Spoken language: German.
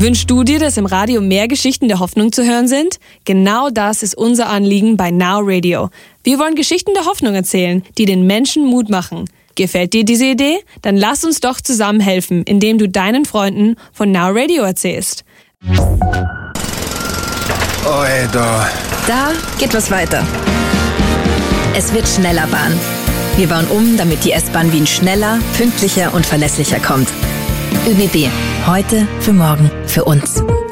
Wünschst du dir, dass im Radio mehr Geschichten der Hoffnung zu hören sind? Genau das ist unser Anliegen bei Now Radio. Wir wollen Geschichten der Hoffnung erzählen, die den Menschen Mut machen. Gefällt dir diese Idee? Dann lass uns doch zusammen helfen, indem du deinen Freunden von Now Radio erzählst. Oi, Da geht was weiter. Es wird schneller Bahn. Wir bauen um, damit die S-Bahn Wien schneller, pünktlicher und verlässlicher kommt. ÖBB. Heute für morgen für uns.